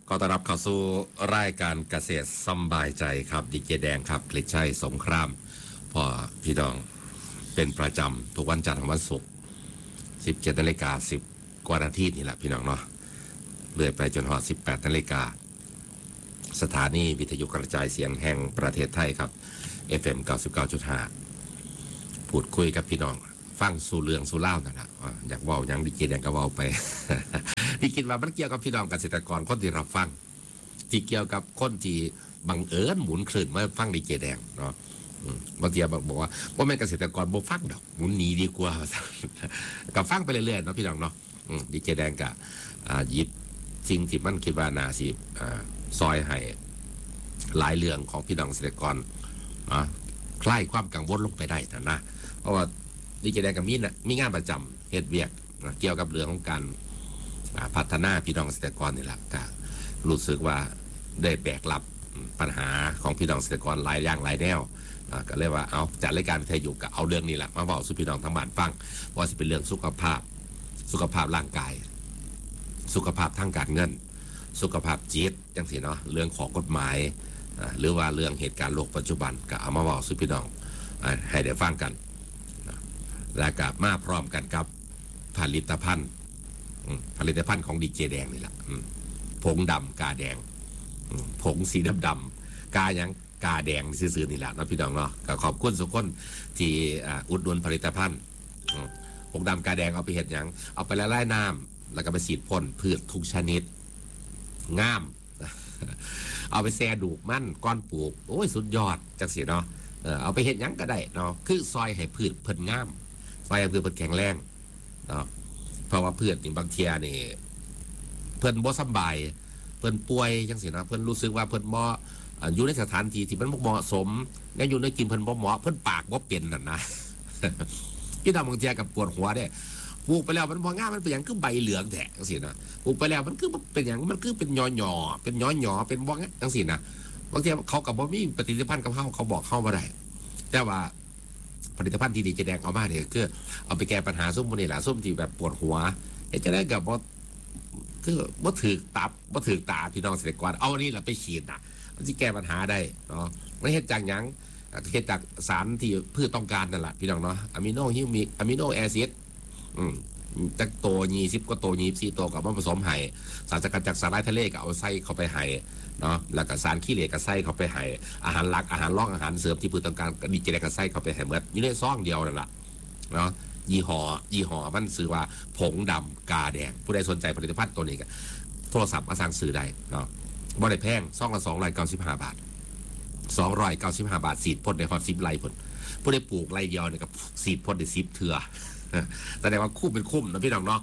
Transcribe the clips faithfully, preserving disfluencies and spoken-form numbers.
ก็ต้อนรับเข้าสู่รายการเกษตรสำบายใจครับดีเจแดงครับคลิชัยสงครามพ่อพี่น้องเป็นประจำทุกวันจันทร์ถึงวันศุกร์สิบเจ็ดนาฬิกาสิบกว่านาทีนี่แหละพี่น้องเนาะเรื่อยไปจนหอดสิบแปดนาฬิกาสถานีวิทยุกระจายเสียงแห่งประเทศไทยครับ เอฟ เอ็ม เก้าสิบเก้าจุดห้า พูดคุยกับพี่น้องฟังสู่เรื่องสู่เล่านั่นแหละอยากเว้าอย่างดีเจแดงก็เว้าไป ที่คิดว่ามันเกี่ยวกับพี่น้องเกษตรกรคนที่รับฟังที่เกี่ยวกับคนที่บังเอิญหมุนคลื่นมาฟังดีเจแดงเนาะบางทีบอกว่าว่าแม่เกษตรกรบ่ฟังดอกหมุนหนีดีกว่าก็ฟังไปเรื่อยๆเนาะพี่น้องเนาะดีเจแดงก็หยิบสิ่งที่มันคิดว่าน่าสิซอยให้หลายเรื่องของพี่น้องเกษตรกรคลายความกังวลลงไปได้นะนะเพราะว่าดีเจแดงกับมีนะมีงานประจำเฮ็ดเวียกเกี่ยวกับเรื่องของการพัฒนาพี่น้องเกษตรกรนี่แหละก็รู้สึกว่าได้แบกรับปัญหาของพี่น้องเกษตรกรหลายอย่างหลายแนวก็เรียกว่าเอาจัดรายการวิทยุกับเอาเรื่องนี้แหละมาบอกสู่พี่น้องทั้งบ้านฟังว่าจะเป็นเรื่องสุขภาพสุขภาพร่างกายสุขภาพทางการเงินสุขภาพจิตจังสิเนาะเรื่องของกฎหมายหรือว่าเรื่องเหตุการณ์โลกปัจจุบันก็เอามาบอกสู่พี่น้องให้ได้ฟังกันและกับมาพร้อมกันกับผลิตภัณฑ์ผลิตภัณฑ์ของดีเจแดงนี่แหละผงดำกาแดงผงสีดำดำกายังกาแดงซื่อๆนี่แหละนะพี่น้องเนาะก็ขอบคุณทุกคนที่อุดหนุนผลิตภัณฑ์ผงดำกาแดงเอาไปเห็ดยังเอาไปละลายน้ำแล้วก็ไปฉีดพ่นพืชทุกชนิดง่ามเอาไปแซ่ดูกมั่นก้อนปลูกโอ้ยสุดยอดจังสิเนาะเอาไปเห็ดยังก็ได้เนาะคือซอยให้พืชเพิ่นง่ามซอยให้พืชเพิ่นแข็งแรงเนาะเพราะว่าพืชนี่บางเทียนี่เพิ่นบ่สบายเพิ่นป่วยจังสินะเพิ่นรู้สึกว่าเพิ่นบ่อยู่ในสถานที่ที่มันบ่เหมาะสมแล้วอยู่ในกินเพิ่นบ่เหมาะเพิ่นปากบ่เป็นนั่นนะพี่น้องบางเทียกับปวดหัวเด้ปลูกไปแล้วมันบ่งามมันเป็นหยังคือใบเหลืองแท้จังสินะปลูกไปแล้วมันคือเป็นหยังมันคือเป็นหย่อๆเป็นหย่อๆเป็นบ่งจังสินะบางทีเขาก็บ่มีปฏิสัมพันธ์กับเฮาเขาบอกเฮาบ่ได้แต่ว่าผลิตภัณฑ์ที่ดีเจแดงเอามาเนี่ยคือเอาไปแก้ปัญหาซุ่มพวกนี้แหละซุ่มที่แบบปวดหัวจะได้กับว่าคือว่าถือตับว่าถือตาพี่น้องเกษตรกรเอาอันนี้แหละไปฉีดนะมันจะแก้ปัญหาได้เนาะไม่เห็นจากยังเห็นจากสารที่พืชต้องการนั่นแหละพี่น้องเนาะอะมิโนฮิวมิกอะมิโนแอซิดอืมจากโตยี่สิบก็โตยี่สิบสี่โตกับมาผสมไห่สารสกัดจากสาหร่ายทะเลก็เอาไส้เข้าไปไห่เนาะแล้วก็สารขี้เหล็กกับไส้เข้าไปไห่อาหารหลักอาหารรองอาหารเสริมที่พืชต้องการก็ดีเจแดงกับไส้เข้าไปไห่เหมือนอยู่ในซองเดียวนั่นแหละเนาะยี่ห้อยี่ห้อมันซื้อว่าผงดำกาแดงผู้ใดสนใจผลิตภัณฑ์ตัวนี้ก็โทรศัพท์มาสั่งซื้อได้เนาะบ่ได้แพงซองละสองร้อยเก้าสิบห้าบาทสองร้อยเก้าสิบห้าบาทสีดพ่นในฮอตซิปไลพ่นผู้ใดปลูกไร่เดียวเนี่ยกับสีดพ่นในซิปเถื่อแสดงว่าคุ้มเป็นคุ้มนะพี่น้องเนาะ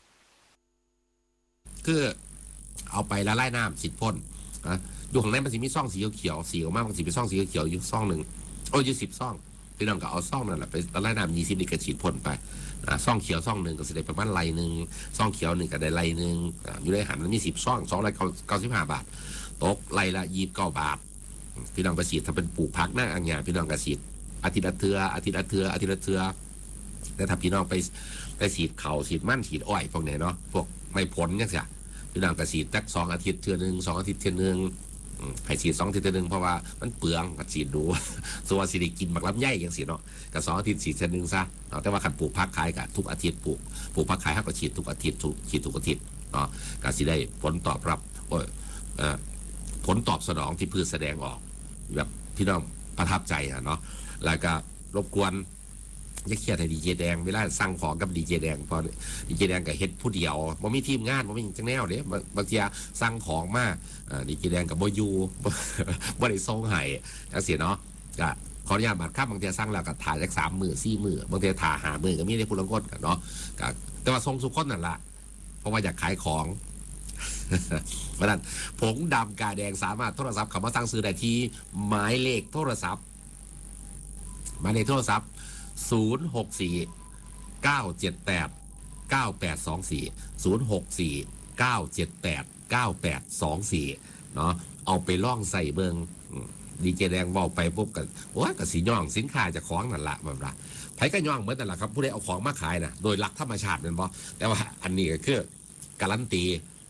คือเอาไปละลายน้ำสีดพ่นนะอยู่ข้างในมันจะมีซ่องสีเขียวสีออกมามันจะมีซ่องสีเขียวอยู่ซ่องหนึ่งโอ้ยอยู่สิบซ่องพี่น้องก็เอาซ่องนั่นแหละไปละลายน้ำยี่สิบนี่ก็ฉีดพ่นไปซ่องเขียวซ่องหนึ่งก็แสดงประมาณไรหนึ่งซ่องเขียวหนึ่งก็ได้ไรหนึ่งอยู่ในหันมันมีสิบซ่องสองไรเก้าสิบห้าบาทตกไรละยี่สิบเก้าบาทพี่น้องไปฉีดถ้าเป็นปลูกผักหน้าอ่างยาพี่น้องก็ฉีดอาทิตย์ละเทืออาทิตย์ละเทืออาทิตย์ละเทือแต่ถ้าพี่น้องไปไปฉีดเข่าฉีดมั่นฉีดอ้อยพวกนี้เนาะพวกไม่ผลยังเสียพี่น้องก็ฉีดสักสองอาทิตย์เทือหนึ่งสองอาทิตย์เทือหนึ่งให้ฉีดสองอาทิตย์เทือหนึ่งเพราะว่ามันเปลืองก็ฉีดดูส่วนสิริกินบักลำไยอย่างสิเนาะก็สองอาทิตย์ฉีดเทือหนึ่งซะแต่ว่าขันปลูกผักขายกับทุกอาทิตย์ปลูกปลูกผักขายเขาก็ฉีดทุกอาทิตย์ฉีดทุกอาทิตย์เนาะก็สิได้ผลตอบรับผลตอบสนองที่พืชแสดงออกแบบพี่น้องประทับใจอะเนาะแล้วก็รบกวนจะเครียดให้ดีเจแดงเวลาสั่งของกับดีเจแดงพอดีเจแดงกับเฮ็ดผู้เดียวบ่มีทีมงานบ่มีจังแนวเด้บางทีสั่งของมาดีเจแดงกับบ่อยู่บ่ได้ส่งให้จังซี่เนาะก็ขออนุญาตบัตรครับบางทีสั่งแล้วก็ถ่ายจากสามมื้อสี่มื้อบางทีถ่าห้ามื้อก็มีได้ผู้ละคนเนาะก็แต่ว่าส่งสุคนนั่นล่ะเพราะว่าอยากขายของเพราะนั้นผงดำกาแดงสามารถโทรศัพท์เข้ามาสั่งซื้อได้ที่หมายเลขโทรศัพท์หมายเลขโทรศัพท์ศูนย์หกสี่ เก้าเจ็ดแปด เก้าแปดสองสี่ ศูนย์หกสี่ เก้าเจ็ดแปด เก้าแปดสองสี่เนาะเอาไปล่องใส่เบิงดีเจแดงบอกไปปุ๊บกันโอ้ยกับสีย่องสินค้าจะคล้องนั่นละแบบละไผก็ย่องเหมือนนั่นแหละครับผู้ใดเอาของมาขายนะโดยหลักธรรมชาติเป็นบ่แต่ว่าอันนี้ก็คือการันตี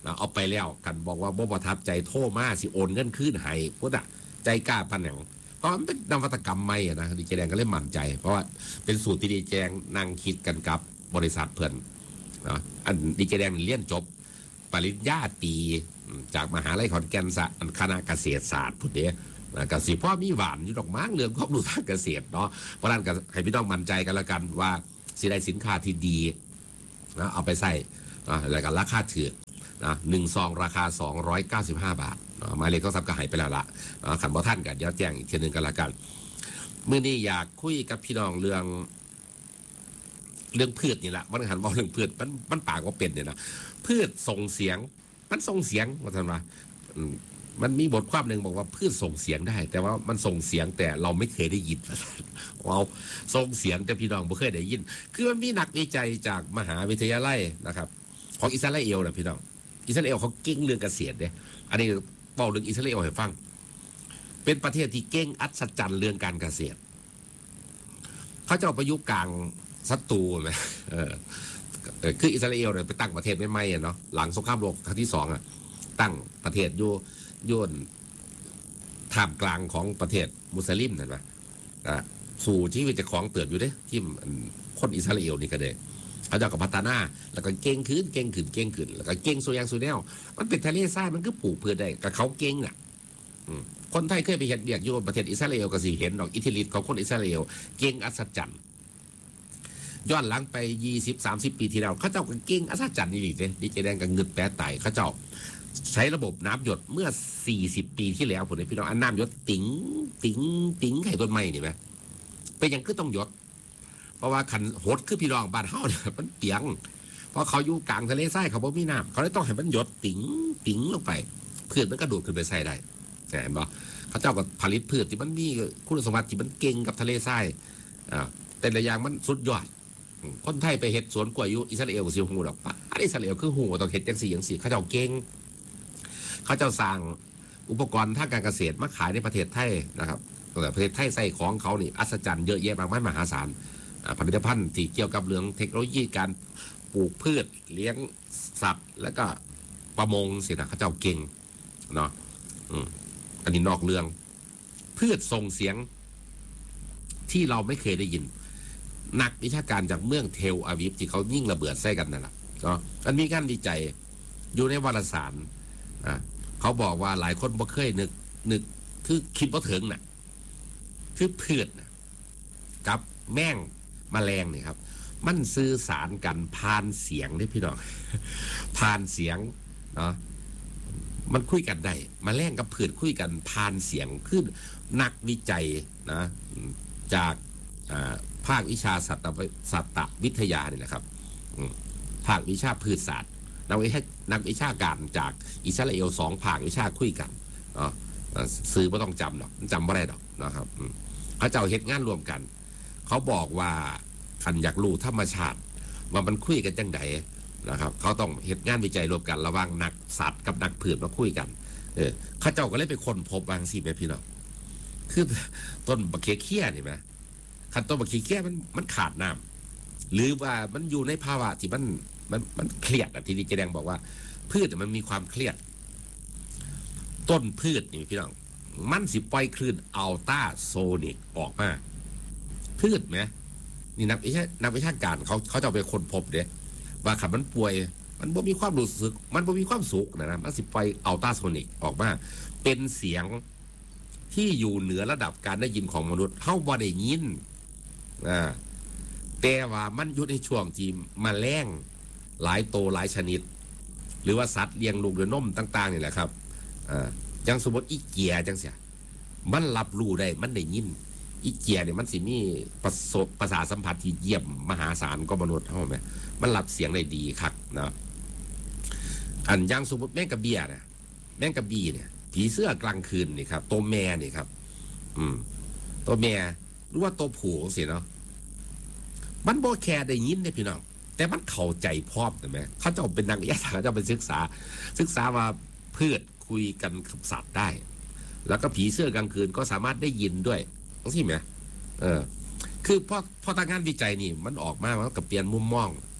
เอาไปแล้วกันบอกว่าบ่ประทับใจโทษมาสิโอนเงินคืนให้พุทธะใจกล้าปันหยังเพราะมันเป็นนวัตกรรมใหม่นะดีเจแดงก็เลยมั่นใจเพราะว่าเป็นสูตรที่ดีเจแดงนั่งคิดกันกับบริษัทเพื่อนนะอันดีเจแดงเรียนจบปริญญาตรีจากมหาลัยขอนแก่นคณะเกษตรศาสตร์พุทธะกสิพ่อมีหวานอยู่ดอกม้างเรื่องความรู้ทางเกษตรเนาะเพราะนั้นก็ให้พี่น้องมั่นใจกันแล้วกันว่าสิได้สินค้าที่ดีนะเอาไปใส่แล้วก็ราคาถือนะหนึ่งซองราคาสองร้อยเก้าสิบห้าบาทหมายเลขโทรศัพท์ก็หายไปแล้วละขันบ่ท่านกันเดี๋ยวแจ้งอีกทีหนึ่งกันละกันเมื่อนี้อยากคุยกับพี่น้องเรื่องเรื่องพืชนี่แหละวันหันบอกเรื่องพืชมันมันปากว่าเป็นเนี่ยนะพืชส่งเสียงมันส่งเสียงว่าท่านว่ามันมีบทความหนึ่งบอกว่าพืชส่งเสียงได้ แต่ว่ามันส่งเสียงแต่เราไม่เคยได้ยินเราส่งเสียงแต่พี่น้องไม่เคยได้ยินคือมันมีนักวิจัยจากมหาวิทยาลัยนะครับของอิสราเอลนะพี่น้องอิสราเอลเขาเก่งเรื่องเกษตรเนี่ยอันนี้บอกเรื่องอิสราเอลให้ฟังเป็นประเทศที่เก่งอัศจรรย์เรื่องการเกษตรเขาจะเอาประยุกต์กลางศัตรูไหมเออคืออิสราเอลเนี่ยไปตั้งประเทศไม่ไม่เนาะหลังสงครามโลกครั้งที่สองอ่ะตั้งประเทศอยู่ย่นท่ามกลางของประเทศมุสลิมเห็นไหมสู่ที่วิจของเตือนอยู่เด้ที่คนอิสราเอลนี่ก็เลยเขาจะกับพัฒนาแล้วก็เก่งขึ้นเก่งขึ้นเก่งขึ้นแล้วก็เก่งสุดยังสุดแนวมันเป็นทะเลทรายมันก็ปลูกพืชได้กับเขาเก่งอ่ะคนไทยเคยไปเห็นเบียกอยู่ประเทศอิสราเอลก็สิเห็นดอกอิทธิฤทธิ์ของคนอิสราเอลเก่งอัศจรรย์ย้อนหลังไปยี่สิบสามสิบปีที่แล้วเขาเจ้าก็เก่งอัศจรรย์นี่ดิดิเจแดงกับเงือกแปะไตเขาเจ้าใช้ระบบน้ำหยดเมื่อสี่สิบปีที่แล้วผมเนี่ยพี่น้องอันน้ำหยดติ๋งติ๋งติ๋งไข่ต้นไม้นี่ไหมเป็นยังคือต้องหยดเพราะว่าขันโหดคือพี่น้องบ้านเฮาเนี่ยมันเปียงเพราะเขาอยู่กลางทะเลทรายเขาบ่มีน้ำเขาเลยต้องให้มันหยดติ๋งติ๋งลงไปพืชมันกระโดดขึ้นไปใส่ได้เห็นปะเขาเจ้าก็ผลิตพืชที่มันมีคุณสมบัติที่มันเก่งกับทะเลทรายอ่าแต่ละอย่างมันสุดยอดคนไทยไปเห็ดสวนกล้วยอยู่อิสราเอลก็สิหูดอกปะอันอิสราเอลคือหูต้องเห็ดจังสี่อย่างสี่เขาเจ้าเก่งเขาเจ้าสร้างอุปกรณ์ทางการเกษตรมาขายในประเทศไทยนะครับแต่ประเทศไทยใส่ของเขานี่อัศจรรย์เยอะแยะมากมายมหาศาลผลิตภัณฑ์ที่เกี่ยวกับเรื่องเทคโนโลยีการปลูกพืชเลี้ยงสัตว์แล้วก็ประมงสินะเขาเจ้าเก่งเนาะอันนี้นอกเรื่องพืชส่งเสียงที่เราไม่เคยได้ยินนักวิชาการจากเมืองเทลอาวิฟที่เขายิ่งระเบิดใส่กันนั่นแหละก็มันมีการวิจัยอยู่ในวารสารอ่าเขาบอกว่าหลายคนบ่เคยนึกนึกคือคิดว่าถึงน่ะคือพืชนะกับแม่งแมลงนี่ครับมันสื่อสารกันผ่านเสียงได้พี่น้องผ่านเสียงเนาะมันคุยกันได้แมลงกับพืชคุยกันผ่านเสียงคือนักวิจัยนะจากภาควิชาสัตวสัตววิทยานี่แหละครับภาควิชาพืชศาสตร์นักวิชานักวิชาการจากอิสราเอลสองภาควิชาคุยกันเนาะสื่อไม่ต้องจำหรอกจำไม่ได้หรอกนะครับเขาจะเอาเฮ็ดงานรวมกันเขาบอกว่าคันอยากรู้ธรรมชาติว่ามันคุยกันจังไดนะครับเขาต้องเฮ็ดงานวิจัยรวมกันระหว่างนักสัตว์กับนักพืชมาคุยกันเออเขาเจ้าก็เลยไปค้นพบบางสิ่งไหมพี่น้องคือต้นบักเขี้ยนี่ไหมคันต้นบักเขี้ยมันมันขาดน้ำหรือว่ามันอยู่ในภาวะที่มันมันมันเครียดอ่ะที่ดีเจแดงบอกว่าพืชมันมีความเครียดต้นพืชนี่พี่น้องมันสิปล่อยคลื่นอัลตราโซนิกออกมาพืชไหมนี่นักวิชานักวิชาการเขาเขาจะไปค้นพบเด้ว่าขับมันป่วยมันบ่มีความรู้สึกมันบ่มีความสุขนะนะมันสิปล่อยอัลตราโซนิกออกมาเป็นเสียงที่อยู่เหนือระดับการได้ยินของมนุษย์เฮาบ่ได้ยินอ่าแต่ว่ามันอยู่ในช่วงที่แมลงหลายโตหลายชนิดหรือว่าสัตว์เลี้ยงลูกด้วยนมต่างๆนี่แหละครับอ่าจังสมมติอีเกียจังเสียมันรับรู้ได้มันได้ยินอีเกียเนี่ยมันสิมีประสบประสาทสัมผัสที่เยี่ยมมหาศาลก็มนุษย์เท่าไหมมันรับเสียงได้ดีครับนะอันยังสมมติแมงกะเบียเนี่ยแมงกะบีเนี่ยผีเสื้อกลางคืนนี่ครับตัวแม่นี่ครับอืมตัวแม่หรือว่าตัวผู้สิเนาะมันโบแคร์ได้ยินเนี่ยพี่น้องแต่มันเข้าใจพร้อมใช่ไหมเขาจะเป็นนักวิทยาศาสตร์เขาจะไปศึกษาศึกษาว่าพืชคุยกันกับสัตว์ได้แล้วก็ผีเสื้อกลางคืนก็สามารถได้ยินด้วยใช่ไหมเออคือพอพอทางงานวิจัยนี่มันออกมามันกับเปลี่ยนมุมมอง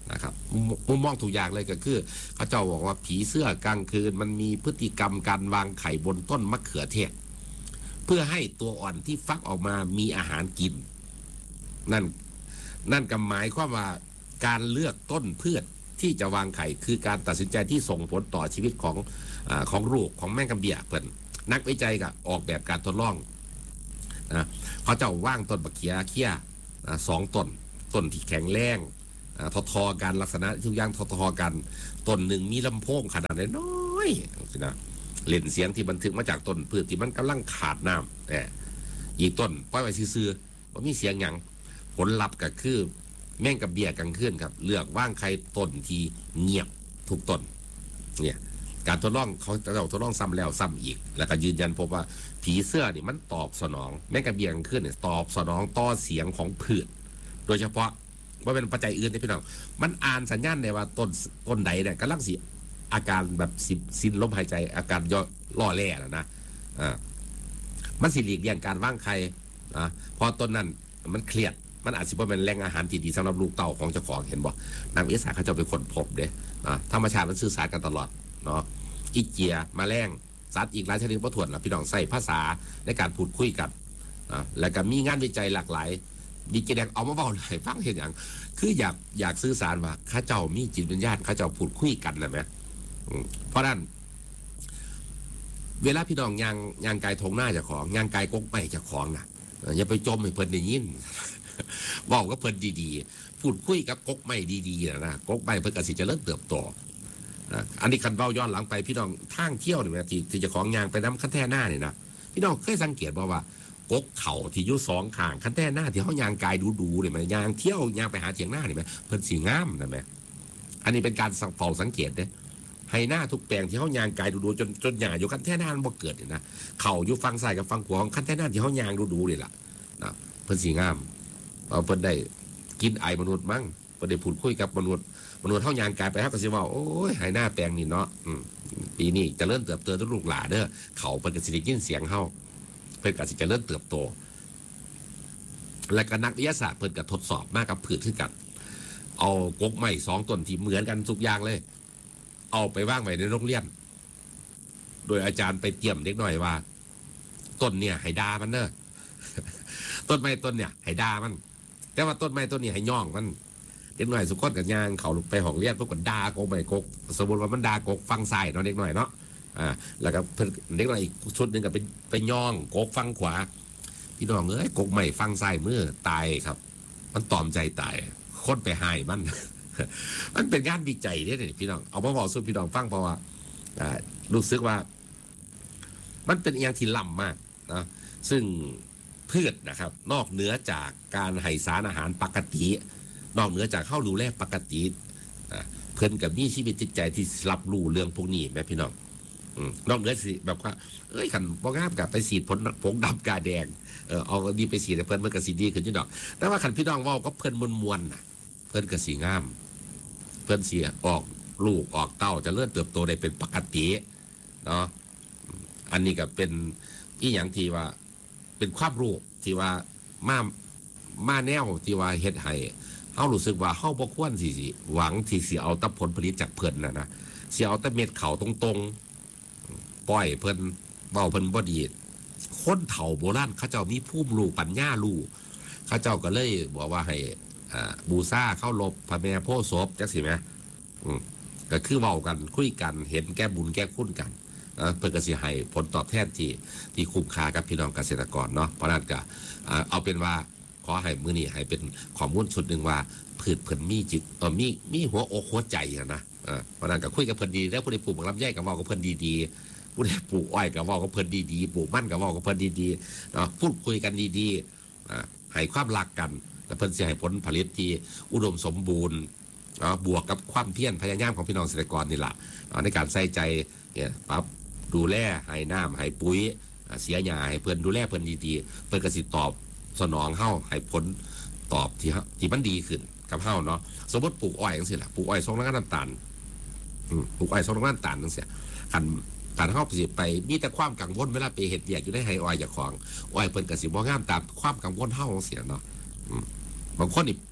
นะครับมุมมองทุกอย่างเลยก็คือเขาเจ้าบอกว่าผีเสื้อกลางคืนมันมีพฤติกรรมการวางไข่บนต้นมะเขือเทศเพื่อให้ตัวอ่อนที่ฟักออกมามีอาหารกินนั่นนั่นก็หมายความว่าการเลือกต้นพืชที่จะวางไข่คือการตัดสินใจที่ส่งผลต่อชีวิตของอ่าของลูกของแม่กำเบียเพิ่นนักวิจัยก็ออกแบบการทดลองนะเขาเจ้าว่างต้นบักเขียเคี้ยสองต้นต้นที่แข็งแรงทอทอกันลักษณะทุกอย่างทอทอกันต้นหนึ่งมีลำโพงขนาดน้อยสินะเล่นเสียงที่บันทึกมาจากต้นพืชที่มันกำลังขาดน้ำแต่อีกต้นปล่อยไว้ซื่อๆว่ามีเสียงอย่างผลลัพธ์ก็คือแม่งกับเบียกลางคืนครับเลือกว่างใครต้นที่เงียบทุกต้นเนี่ยการทดลองเขาจะทดลองซ้ำแล้วซ้ำอีกแล้วก็ยืนยันพบว่าผีเสื้อนี่มันตอบสนองแม่งกับเบียกลางคืนเนี่ยตอบสนองต่อเสียงของพืชโดยเฉพาะว่าเป็นปัจจัยอื่นที่พี่น้องมันอ่านสัญญาณได้ว่าต้นต้นใดเนี่ยกำลังสิอาการแบบสิ้นลมหายใจอาการย่อล่อแร่แล้วนะอ่ามันสิหลีกเลี่ยงการว่างไข่นะพอต้นนั้นมันเครียดมันอาจจะเป็นแหล่งอาหารที่ดีสำหรับลูกเต่าของเจ้าของเห็นบ่นักวิทยาศาสตร์เขาจะไปค้นพบเด้อ่าธรรมชาติมันสื่อสารกันตลอดเนาะอีเกียแมลงสัตว์อีกหลายชนิดบ่ถ้วนล่ะพี่น้องใส่ภาษาในการพูดคุยกันอ่าแล้วก็มีงานวิจัยหลากหลายดีเจแดงเอามาเบาเลยฟังเห็นอย่างคืออยากอยากสื่อสารว่าข้าเจ้ามีจิตวิญญาณข้าเจ้าพูดคุยกันนะแม่เพราะนั้นเวลาพี่น้องยางยางกายทงหน้าเจ้าของยางกายกกไม่เจ้าของนะอย่าไปจมให้เพิ่นได้ยินบอกก็เพิ่นดีๆพูดคุยกับกกไม่ดีๆนะนะกกไม่เพิ่นก็สิจะเริ่มเติบโตอันนี้คันเบ้าย้อนหลังไปพี่น้องทางเที่ยวเนี่ยที่ที่เจ้าของยางไปน้ำขั้นแท่หน้าเนี่ยนะพี่น้องเคยสังเกตบ่ว่ากกเข่าที่อยู่สองข้างขั้นแท่หน้าที่เขายางกายดูๆเนี่ยมันยางเที่ยวยางไปหาเฉียงหน้าเนี่ยไหมเพิ่นสีงามนะแม่อันนี้เป็นการเฝ้าสังเกตเนี่ยให้หน้าทุกแปลงที่เขายางกายดูๆจนจนหญ้าอยู่ขั้นแท่หน้ามันบ่เกิดเนี่ยนะเข่าอยู่ฟังซ้ายกับฟังขวาขั้นแท่หน้าที่เขายางดูๆเลยล่ะนะเพิ่นสีงามเอาเพิ่นได้กินไอมนุษย์มั้งเพิ่นได้พูดคุยกับมนุษย์มนุษย์เขายางกายไปเขาก็สิว่าโอ้ยให้หน้าแปลงนี่เนาะปีนี้จะเริ่มเติบโตทุกลูกหลานเด้อเขาเพิ่นก็สิได้ยินเสียงเฮาเพิ่นก็สิจะเริ่มเติบโตและก็นักวิทยาศาสตร์เพิ่นก็ทดสอบมากกับพืชคือกันเอากกไม้สองต้นที่เหมือนกันทุกอย่างเลยเอาไปวางไว้ในโรงเรียนโดยอาจารย์ไปเตรียมเด็กหน่อยว่าต้นเนี่ยให้ด่ามันเด้อต้นไม้ต้นเนี่ยให้ด่ามันแต่ว่าต้นไม้ต้นนี้ให้ย่องมันเด็กหน่อยสุกคนกับยางเขาไปห้องเรียนพวกกันด่ากกไม้กกสมมติว่ามันด่ากกฟังซ้ายเนาะเด็กหน่อยเนาะอ่าแล้วก็เพิ่นเด็กหน่อยอีกชุดหนึ่งก็ไปไปย่องกกฟังขวาพี่น้องเอ้ยกกไม้ฟังซ้ายมือตายครับมันตอมใจตายคนไปหายมัน มันเป็นงานวิจัยเนี่ยพี่น้องเอามาบอกสู้พี่น้องฟังเพราะว่ารู้สึกว่ามันเป็นอย่างที่ล้ำมากนะซึ่งพืชนะครับนอกเหนือจากการให้สารอาหารปกตินอกเหนือจากเข้าดูแลปกติเพิ่นกับมีชีวิตจิตใจที่รับรู้เรื่องพวกนี้แม่พี่น้องนอกเหนือสิแบบว่าเอ้ยขันบ่งามกับไปสีดผลผงดำกาแดงเออเอาดีไปสีดเพิ่นมันก็สีดีขึ้นจังดอกแต่ว่าขันพี่น้องว่าก็เพิ่นมวลๆเพิ่นก็สีงามเพิ่นเสียออกลูกออกเต้าจะเลื่อนเติบโตได้เป็นปกติเนาะอันนี้ก็เป็นอีหยังที่ว่าเป็นความรู้ที่ว่ามามาแนวที่ว่าเฮ็ดให้เฮารู้สึกว่าเฮาบ่ควรสิสิหวังที่สิเอาแต่ผลผลิตจากเพิ่นน่ะนะสิเอาแต่เม็ดเขาตรงๆปล่อยเพิ่นเว้าเพิ่นบ่ดีคนเฒ่าโบราณเขาเจ้ามีภูมิรู้ปัญญารู้เขาเจ้าก็เลยบอกว่าให้บูชาเข้ารบพระแม่โพธิ์ศพจังสิแม่ก็คือเว้ากันคุยกันเห็นแก้บุญแก้คุณกันเพื่อก็สิให้ผลตอบแทนที่ที่คุ้มค่ากับพี่น้องเกษตรกรเนาะเพราะนั้นก็เอาเป็นว่าขอให้มื้อนี้ให้เป็นข้อมูลชุดหนึ่งว่าพืชเพิ่นมีจิตเออมีมีหัวอกหัวใจนะเพราะนั้นก็คุยกับเพิ่นดีแล้วผู้ใดปลูกลำไยก็เว้ากับเพิ่นดีๆผู้ใดปลูกอ้อยก็เว้ากับเพิ่นดีๆปลูกมันก็เว้ากับเพิ่นดีๆเนาะพูดคุยกันดีๆให้ความรักกันและเพิ่นสิให้ผลผลิตที่อุดมสมบูรณ์บวกกับความเพียรพยายามของพี่น้องเกษตรกรนี่แหละในการใส่ใจเนี่ยปั๊บดูแลให้น้ำให้ปุ๋ยเสียหญ้าให้เพิ่นดูแลเพิ่นดีๆเพิ่นก็สิตอบสนองเฮาให้ผลตอบที่ที่มันดีขึ้นกับเฮาเนาะสมมติปลูกอ้อยจังซี่ล่ะปลูกอ้อยส่งโรงงานน้ำตาลอืมปลูกอ้อยส่งโรงงานน้ำตาลจังซี่คันการเฮาสิไปมีแต่ความกังวลเวลาไปเฮ็ดเวียกอยู่ในไร่อ้อยเจ้าของอ้อยเพิ่นก็สิบ่งามตามความกังวลเฮาจังซี่เนาะอืมบางคนนี่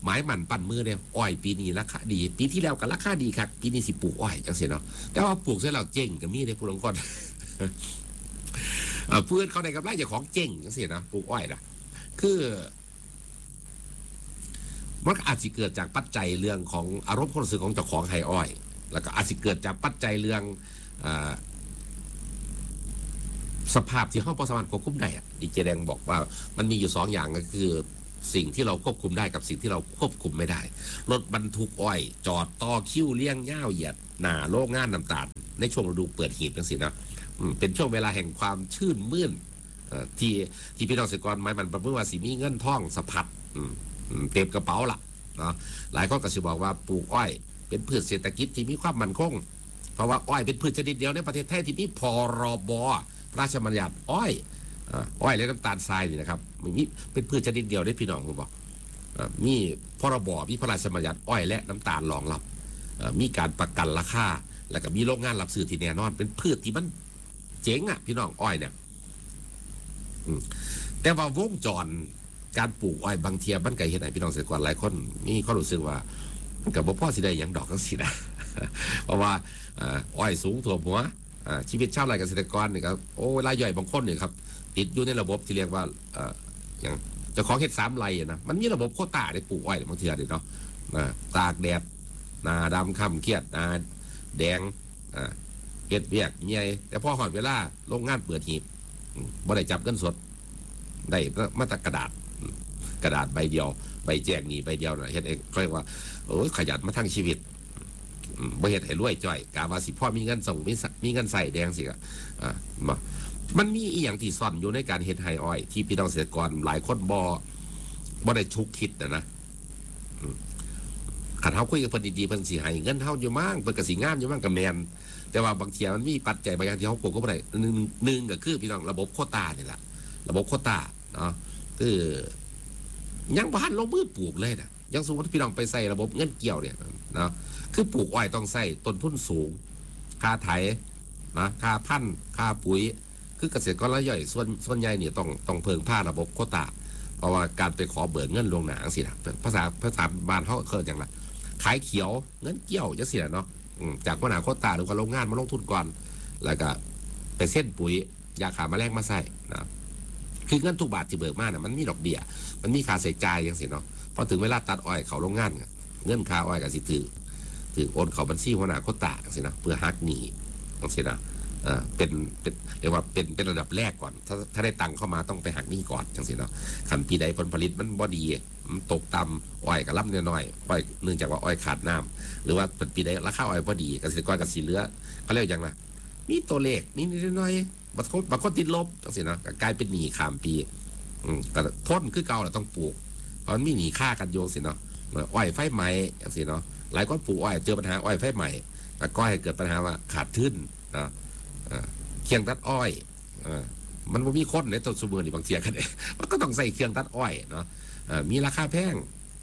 หมายมันปั่นมือเนี่ยอ้อยปีนี้ราคาดีปีที่แล้วก็ราคาดีครับปีนี้สิปลูกอ้อยจังเสียเนาะแต่ว่าปลูกเสร็จแล้วเจ๊งก็มีในผู้ลงก่อนเพื่อนเขาในกำไรจากของเจ๊งจังเสียนะปลูกอ้อยนะคือมันอาจจะเกิดจากปัจจัยเรื่องของอารมณ์ความรู้สึกของเจ้าของไฮอ้อยแล้วก็อาจจะเกิดจากปัจจัยเรื่องสภาพที่ห้องประสานควบคุมได้อะดีเจแดงบอกว่ามันมีอยู่สองอย่างก็คือสิ่งที่เราควบคุมได้กับสิ่งที่เราควบคุมไม่ได้รถบรรทุกอ้อยจอดต่อคิวเลี้ยงย่าวเหยียดหนาโลกงานน้ำตาลในช่วงฤดูเปิดหีบจังสินะเป็นช่วงเวลาแห่งความชื่นมื่นที่ที่พี่น้องเกษตรกรไม้มันประเมินว่าสีมีเงินทองสะพัดเต็มกระเป๋าล่ะเนาะหลายคนก็จะบอกว่าปลูกอ้อยเป็นพืชเศรษฐกิจที่มีความมั่นคงเพราะว่าอ้อยเป็นพืชชนิดเดียวในประเทศไทยที่มีพรบราชบัญญัติอ้อยอ้อยและน้ำตาลทรายนี่นะครับมีเป็นพืชชนิดเดียวได้พี่น้องผมบอกมีพรบมีพระราชบัญญัติอ้อยและน้ำตาลรองรับมีการประกันราคาแล้วก็มีโรงงานรับซื้อที่แน่นอนเป็นพืชที่มันเจ๋งอ่ะพี่น้องอ้อยเนี่ยแต่ว่าวงจรการปลูกอ้อยบางเทียมันก็เห็นไหนพี่น้องเกษตรกรหลายคนมีข้อรู้สึกว่ามันกับพ่อสิได้อย่างดอกทั้งสิ้นนะเพราะว่าอ้อยสูงถ่วมหัวชีวิตชาวไร่เกษตรกรเนี่ยครับโอ้รายย่อยบางคนเนี่ยครับติดอยู่ในระบบที่เรียกว่าอย่างจะขอเฮ็ดสามไรนะมันมีระบบโควต้าในปลูกอ้อยบางทีเนาะตากแดดนาดำค่ำเครียดนาแดงเฮ็ดเบียกเมียแต่พอหอดเวลาโรงงานเปิดหีบบ่ได้จับเงินสดได้มาตรกระดาษกระดาษใบเดียวใบแจกนี่ใบเดียวนะเฮ็ดเองเรียกว่าโอ้ขยันมาทั้งชีวิตบ่เฮ็ดให้รวยจ่อยกาว่าสิพ่อมีเงินส่งมีมีเงินใส่แดงสิอ่ะมันมีอีหยังที่ซ่อนอยู่ในการเฮ็ดไฮอ้อยที่พี่น้องเกษตรกรหลายคนบ่บ่ได้ชุกคิดนะนะขันเฮาคุยกับเพิ่นดีๆเพิ่นสิให้เงินเฮาอยู่มั่งเพิ่นก็สิงามอยู่มั่งก็แม่นแต่ว่าบางทีมันมีปัจจัยบางอย่างที่เฮาควบคุมบ่ได้หนึ่งหนึ่งก็คือพี่น้องระบบโควต้านี่แหละระบบโควต้าเนาะคือยังบ่ทันลงมือปลูกเลยนะยังสมมติพี่น้องไปใส่ระบบเงินเกี่ยวเนี่ยเนาะคือปลูกอ้อยต้องใส่ต้นทุนสูงค่าไถนะค่าพันธุ์ค่าปุ๋ยคือเกษตรกรรายย่อยส่วนส่วนใหญ่เนี่ยต้องต้องเพิ่งผ้าระบบโควต้าเพราะว่าการไปขอเบิกเงินลงหนาสินะภาษาภาษาบ้านเขาเคยอย่างไรขายเขียวเงินเกี่ยวจะเสียเนาะจากปัญหาโควต้าหรือว่าโรงงานมาลงทุนก่อนแล้วก็ไปเส้นปุ๋ยยาขาแมลงมาใส่นะคือเงินทุกบาทที่เบิกมาเนี่ยมันมีดอกเบี้ยมันมีค่าใช้จ่ายอย่างสิเนาะพอถึงเวลาตัดอ้อยเขาโรงงานเงินค่าอ้อยกับสิถือถือโอนเขาบัญชีหัวหน้าโควต้าสินะเพื่อหักหนี้สินะเออเป็นเป็นเรียกว่าเป็นเป็นระดับแรกก่อนถ้าถ้าได้ตังค์เข้ามาต้องไปหักหนี้ก่อนจังสิเนาะขันปีใดผลผลิตมันบ่ดีมันตกต่ำอ้อยกับล่ำน้อยๆอ้อยเนื่องจากว่าอ้อยขาดน้ำหรือว่าเป็นปีใดราคาอ้อยพอดีเกษตรกรกับสีเหลือเขาเรียกอย่างไรมีตัวเลขนี่นิดหน่อยบางคนบางคนติดลบจังสิเนาะกลายเป็นหนี้ข้ามปีอืมแต่ทนคือเก่าแหละต้องปลูกเพราะมันมีหนีค่ากันโยงสิเนาะอ้อยไฟไหม้อย่างสิเนาะหลายคนปลูกอ้อยเจอปัญหาอ้อยไฟไหม้แต่ก็ให้เกิดปัญหาว่าขาดทุนนะเครื่องตัดอ้อยมันไม่มีคนในต้นสมุนนี่บางเสียกันเองมันก็ต้องใส่เครื่องตัดอ้อยเนาะมีราคาแพง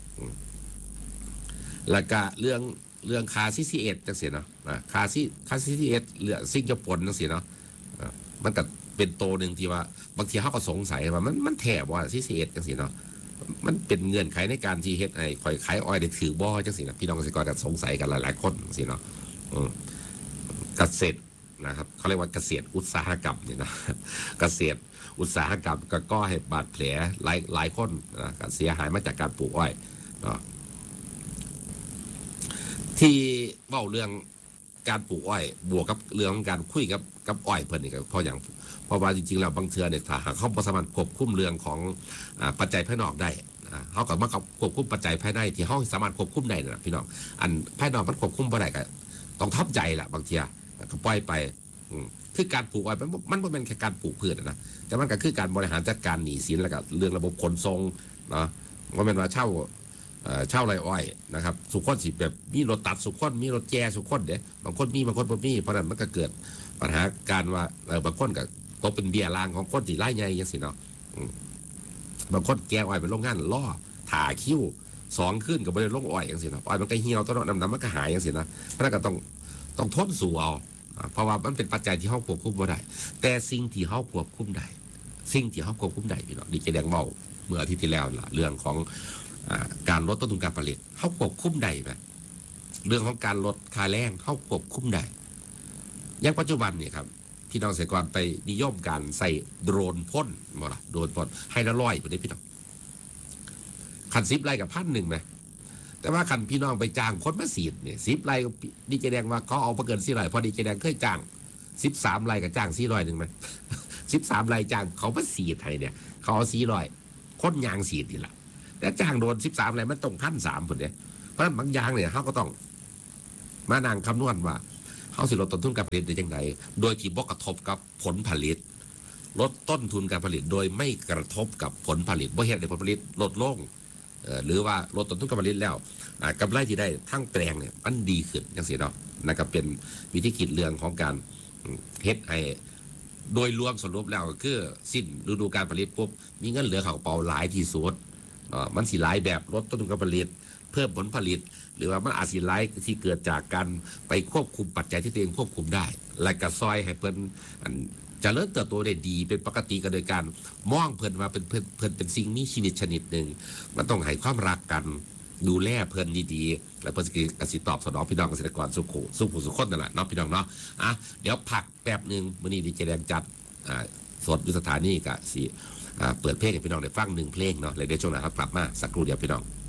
แล้วก็เรื่องเรื่องคาซีซีเอสจังสิเนาะคาซีคาซีซีเอสเหลือซิ่งจะปนจังสิเนาะมันก็เป็นโตหนึ่งที่ว่าบางทีเขาก็สงสัยว่ามันมันแถบว่าซีซีเอสจังสิเนาะมันเป็นเงื่อนไขในการที่เฮ็ดไอ้ข่อยขายอ้อยได้ถือบ่อจังสินะพี่น้องเกษตรกรก็สงสัยกันหลายๆคนสิเนาะเกษตรนะครับเขาเรียกว่าเกษตรอุตสาหกรรมเนี่ยนะเกษตรอุตสาหกรรมก็ก่อให้บาดแผลหลายหลายคนนะเสียหายมาจากการปลูกอ้อยที่เว้าเรื่องการปลูกอ้อยบวกกับเรื่องของการคุยกับกับอ้อยเพิ่นนี่ก็เพราะอย่างเพราะว่าจริงๆแล้วบางเทื่อเนี่ยถ้าหากเขาบ่สามารถควบคุมเรื่องของปัจจัยภายนอกได้เขาก็มาควบคุมปัจจัยภายในที่เขาสามารถควบคุมได้นะพี่น้องอันภายนอกมันควบคุมบ่ได้ก็ต้องทับใจแหละบางทีก็ปล่อยไปคือการปลูกอ้อยมันมันไม่เป็นแค่การปลูกพืชนะแต่มันก็คือการบริหารจัดการหนี้สินแล้วก็เรื่องระบบขนส่งเนาะว่าเป็นว่าเช่าเช่าไรอ้อยนะครับสุขคนสิแบบมีรถตัดสุขคนมีรถแก่สุขคนเด้บางคนมีบางคนบ่มีเพราะนั้นมันก็เกิดปัญหาการว่าบางคนก็ตกเป็นเบี้ยรางของคนที่ไล่ใหญ่ยังสิเนาะบางคนแก่อ้อยเป็นโรงงานล่อถ่าคิ้วสองขึ้นกับบริเวณโรงอ้อยยังสิเนาะอ้อยมันก็เหี่ยวต้นน้ำน้ำมันก็หายยังสินะเพราะนั้นก็ต้องต้องทนสู่เอาเพราะว่ามันเป็นปัจจัยที่เขาควบคุมไม่ได้แต่สิ่งที่เขาควบคุมได้สิ่งที่เขาควบคุมได้พี่น้องดีเจแดงเมาเมื่ออาทิตย์ที่แล้วล่ะเรื่องของการลดต้นทุนการผลิตเขาควบคุมได้ไหมเรื่องของการลดค่าแรงเขาควบคุมได้อย่างปัจจุบันเนี่ยครับพี่น้องเกษตรกรไปนิยมการใส่โดรนพ่นบ่ล่ะโดรนพ่นให้ละร้อยไปได้พี่น้องคันซิปไล่กับพันหนึ่งไหมแต่ว่าคันพี่น้องไปจ้างคนมาสีดเนี่ยซิปไล่ดีเจแดงว่าเขาเอาประเกินสี่ร้อยพอดีเจแดงเคยจ้างสิบสามไล่กับจ้างสี่ร้อยหนึ่งไหมสิบสามไล่จ้างเขามาสีดไทยเนี่ยเขาเอาสี่ร้อยคนยางสีดนี่แหละแต่จ้างโดนสิบสามไล่มันตรงพันสามคนเนี่ยเพราะฉะนั้นบางอย่างเนี่ยเขาก็ต้องมานั่งคำนวณว่าเขาสิลดต้นทุนการผลิตได้ยังไงโดยที่บ่กระทบกับผลผลิตลดต้นทุนการผลิตโดยไม่กระทบกับผลผลิตบ่เห็นในผลผลิตลดลงหรือว่าลดต้นทุนการผลิตแล้วกำไรที่ได้ทั้งแปลงเนี่ยมันดีขึ้นอย่างเสียเนาะนะครับเป็นวิธีคิดเรื่องของการเฮ็ดให้โดยรวมสรุปแล้วคือสิ้นฤดูการผลิตปุ๊บมีเงินเหลือเข้ากระเป๋าหลายที่สุดมันสิหลายแบบลดต้นทุนการผลิตเพิ่มผลผลิตหรือว่ามันอาจสิหลายที่เกิดจากการไปควบคุมปัจจัยที่ตัวเองควบคุมได้และกระซอยให้เพิ่นจะเริ่มเติบโตได้ดีเป็นปกติกันโดยการมองเพิ่นมาเป็นเพิ่นเพิ่นเป็นสิ่งมีชีวิตชนิดหนึ่งมันต้องให้ความรักกันดูแลเพิ่นดีๆและเพิ่นก็สิตอบสนองพี่น้องเกษตรกรสุขุสุขุสุขคนนั่นแหละเนาะพี่น้องเนาะอ่ะเดี๋ยวพักแป๊บนึงมื้อนี้ดีเจแดงจัดอ่าสดอยู่สถานีก็สิอ่าเปิดเพลงให้พี่น้องได้ฟังหนึ่งเพลงเนาะแล้วเดี๋ยวช่วงหน้าครับกลับมาสักครู่เดียวพี่น้อง